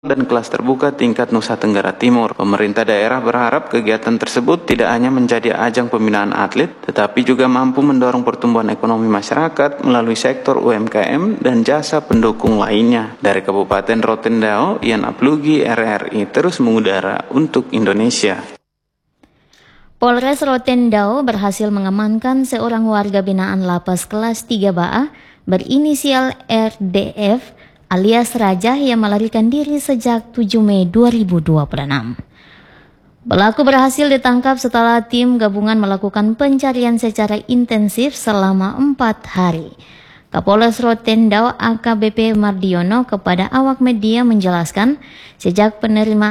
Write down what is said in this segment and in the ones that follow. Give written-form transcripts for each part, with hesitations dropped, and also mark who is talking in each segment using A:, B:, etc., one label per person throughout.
A: dan kelas terbuka tingkat Nusa Tenggara Timur. Pemerintah daerah berharap kegiatan tersebut tidak hanya menjadi ajang pembinaan atlet, tetapi juga mampu mendorong pertumbuhan ekonomi masyarakat melalui sektor UMKM dan jasa pendukung lainnya. Dari Kabupaten Rotendao, Ian Aplugi, RRI terus mengudara untuk Indonesia.
B: Polres Rotendao berhasil mengamankan seorang warga binaan lapas kelas 3 Baa berinisial RDF alias Raja yang melarikan diri sejak 7 Mei 2026. Pelaku berhasil ditangkap setelah tim gabungan melakukan pencarian secara intensif selama 4 hari. Kapolres Rotendao AKBP Mardiono kepada awak media menjelaskan, sejak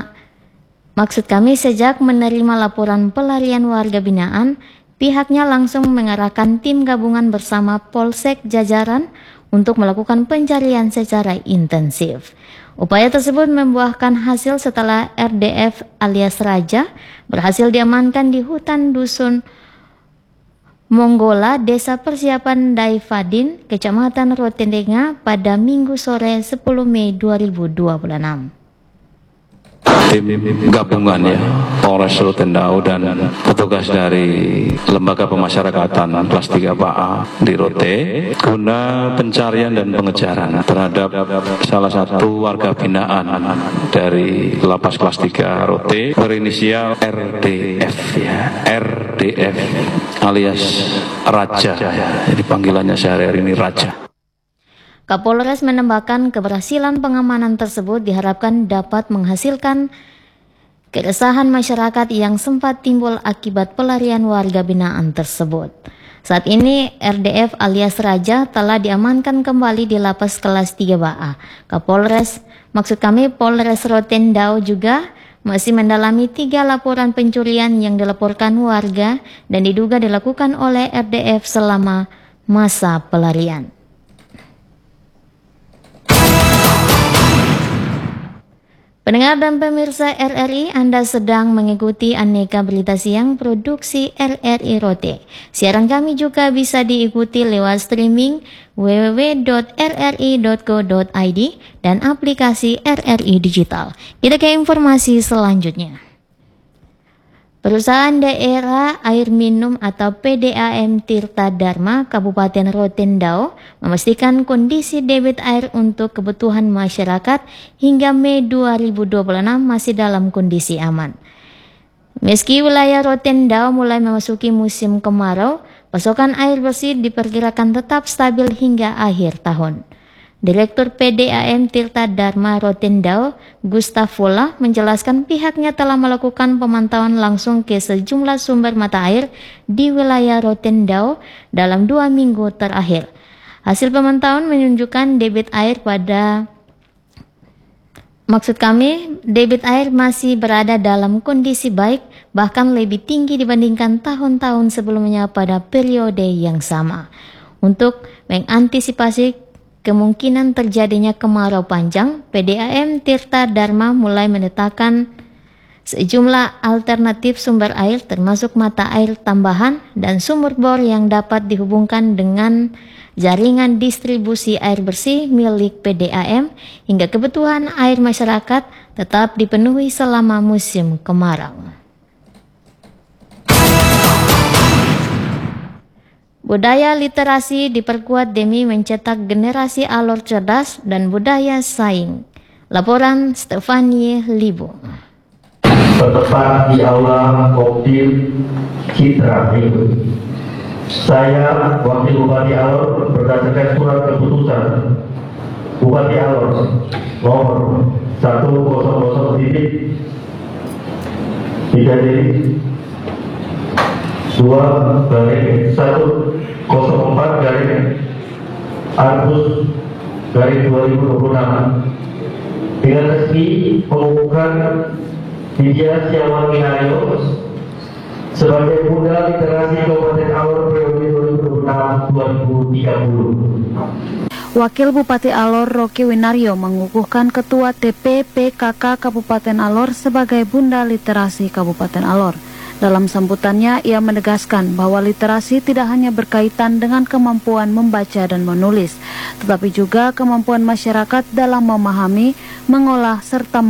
B: menerima laporan pelarian warga binaan, pihaknya langsung mengerahkan tim gabungan bersama Polsek jajaran untuk melakukan pencarian secara intensif. Upaya tersebut membuahkan hasil setelah RDF alias Raja berhasil diamankan di hutan dusun Monggola, Desa Persiapan Daifadin, Kecamatan Rotendenga pada Minggu sore 10 Mei 2026.
C: Tim gabungan ya Polres Rotendao dan petugas dari Lembaga Pemasyarakatan kelas 3 Baa di Rote guna pencarian dan pengejaran terhadap salah satu warga binaan dari lapas kelas 3 Rote berinisial RDF ya, RDF alias Raja. Jadi panggilannya sehari-hari ini Raja.
B: Kapolres menambahkan keberhasilan pengamanan tersebut diharapkan dapat menghasilkan keresahan masyarakat yang sempat timbul akibat pelarian warga binaan tersebut. Saat ini RDF alias Raja telah diamankan kembali di lapas kelas 3 Baa. Polres Rotendao juga masih mendalami 3 laporan pencurian yang dilaporkan warga dan diduga dilakukan oleh RDF selama masa pelarian. Pendengar dan pemirsa RRI, Anda sedang mengikuti Aneka Berita Siang Produksi RRI Rote. Siaran kami juga bisa diikuti lewat streaming www.rri.co.id dan aplikasi RRI Digital. Kita ke informasi selanjutnya. Perusahaan Daerah Air Minum atau PDAM Tirta Dharma Kabupaten Rotendao memastikan kondisi debit air untuk kebutuhan masyarakat hingga Mei 2026 masih dalam kondisi aman. Meski wilayah Rotendao mulai memasuki musim kemarau, pasokan air bersih diperkirakan tetap stabil hingga akhir tahun. Direktur PDAM Tirta Dharma Rotendao, Gustavola, menjelaskan pihaknya telah melakukan pemantauan langsung ke sejumlah sumber mata air di wilayah Rotendao dalam 2 minggu terakhir. Hasil pemantauan menunjukkan debit air masih berada dalam kondisi baik, bahkan lebih tinggi dibandingkan tahun-tahun sebelumnya pada periode yang sama. Untuk mengantisipasi kemungkinan terjadinya kemarau panjang, PDAM Tirta Dharma mulai menetapkan sejumlah alternatif sumber air termasuk mata air tambahan dan sumur bor yang dapat dihubungkan dengan jaringan distribusi air bersih milik PDAM hingga kebutuhan air masyarakat tetap dipenuhi selama musim kemarau. Budaya literasi diperkuat demi mencetak generasi alor cerdas dan budaya saing. Laporan Stefanie Libo.
D: Bertepat di Aula Koptil Citra Minggu. Saya, Wakil Bupati Alor, berdasarkan surat keputusan Bupati Alor nomor 100 titik 2/04/Agustus/2026 dengan resmi mengumumkan Widya Setiawan Minayo sebagai Bunda Literasi Kabupaten Alor periode 2026-2030.
E: Wakil Bupati Alor Rocky Winaryo mengukuhkan Ketua TPPKK Kabupaten Alor sebagai Bunda Literasi Kabupaten Alor. Dalam sambutannya, ia menegaskan bahwa literasi tidak hanya berkaitan dengan kemampuan membaca dan menulis, tetapi juga kemampuan masyarakat dalam memahami, mengolah, serta